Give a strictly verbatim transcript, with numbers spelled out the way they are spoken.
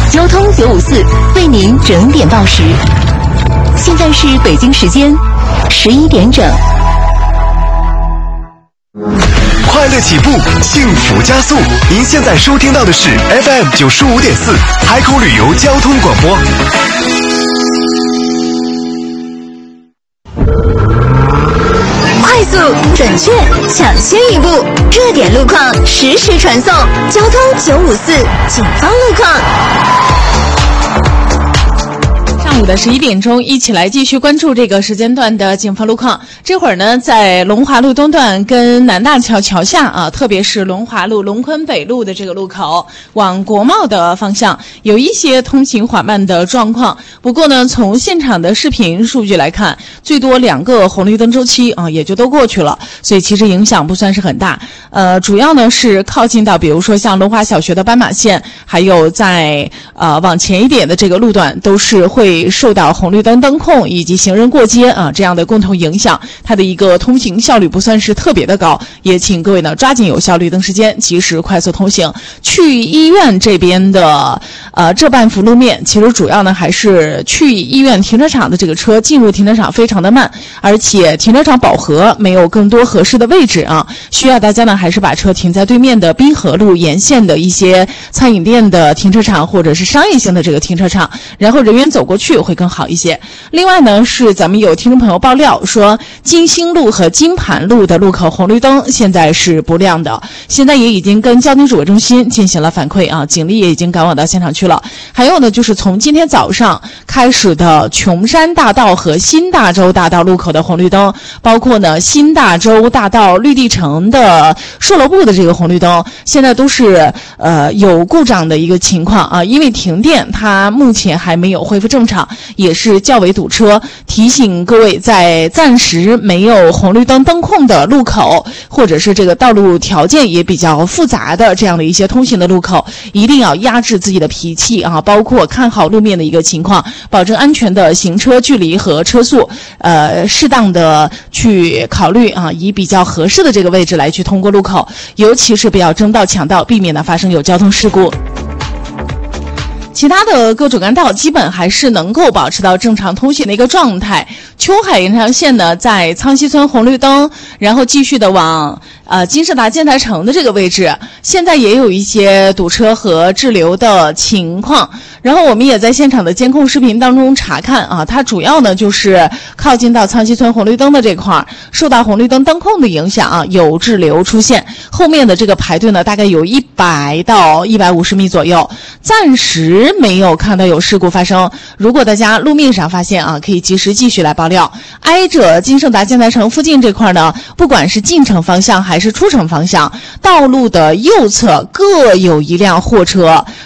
交通九五四为您整点报时。现在是北京时间十一点整。 快乐起步，幸福加速。您现在收听到的是 F M 九十五点四海口旅游交通广播。 快速、准确、抢先一步，热点路况实时传送。交通九五四警方路况。 上午的十一点钟，一起来继续关注这个时间段的警方路况。这会儿呢，在龙华路东段跟南大桥桥下啊，特别是龙华路龙昆北路的这个路口，往国贸的方向有一些通行缓慢的状况。不过呢，从现场的视频数据来看，最多两个红绿灯周期啊，也就都过去了，所以其实影响不算是很大。呃，主要呢是靠近到，比如说像龙华小学的斑马线，还有在呃往前一点的这个路段，都是会受到红绿灯灯控以及行人过街啊这样的共同影响，它的一个通行效率不算是特别的高，也请各位呢抓紧有效绿灯时间，及时快速通行。去医院这边的呃这半幅路面，其实主要呢还是去医院停车场的这个车进入停车场非常的慢，而且停车场饱和，没有更多合适的位置啊，需要大家呢还是把车停在对面的滨河路沿线的一些餐饮店的停车场或者是商业性的这个停车场，然后人员走过去会更好一些。另外呢，是咱们有听众朋友爆料说，金星路和金盘路的路口红绿灯现在是不亮的，现在也已经跟交通指挥中心进行了反馈啊，警力也已经赶往到现场去了。还有呢，就是从今天早上开始的琼山大道和新大洲大道路口的红绿灯，包括呢新大洲大道绿地城的售楼部的这个红绿灯，现在都是呃有故障的一个情况啊，因为停电，它目前还没有恢复正常，也是较为堵车。提醒各位，在暂时没有红绿灯灯控的路口，或者是这个道路条件也比较复杂的这样的一些通行的路口，一定要压制自己的脾气啊，包括看好路面的一个情况，保证安全的行车距离和车速，呃，适当的去考虑啊，以比较合适的这个位置来去通过路口，尤其是不要争道抢道，避免呢发生有交通事故。其他的各主干道基本还是能够保持到正常通行的一个状态。秋海延长线呢，在苍溪村红绿灯，然后继续的往呃金士达建材城的这个位置，现在也有一些堵车和滞留的情况。然后我们也在现场的监控视频当中查看啊，它主要呢就是靠近到苍溪村红绿灯的这块，受到红绿灯灯控的影响啊，有滞留出现。后面的这个排队呢，大概有一百到一百五十米左右，暂时没有看到有事故发生。如果大家路面上发现啊，可以及时继续来爆料。挨着金盛达建材城附近这块呢，不管是进城方向还是出城方向，道路的右侧各有一辆货车